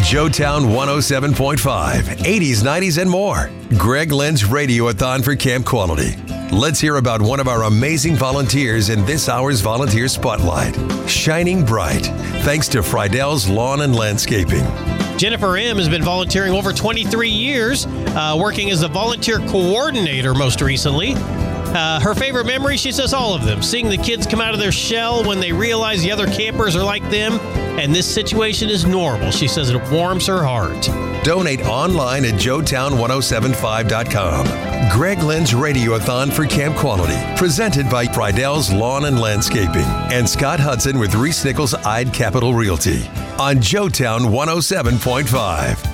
Joetown 107.5, 80s, 90s, and more. Greg Lynn's Radiothon for Camp Quality. Let's hear about one of our amazing volunteers in this hour's Volunteer Spotlight. Shining bright, thanks to Friedell's Lawn and Landscaping. Jennifer M. has been volunteering over 23 years, working as a volunteer coordinator most recently. Her favorite memory, she says all of them. Seeing the kids come out of their shell when they realize the other campers are like them, and this situation is normal. She says it warms her heart. Donate online at joetown1075.com. Greg Lynn's Radiothon for Camp Quality, presented by Friedell's Lawn and Landscaping and Scott Hudson with Reese Nichols Ide Capital Realty on Joetown 107.5.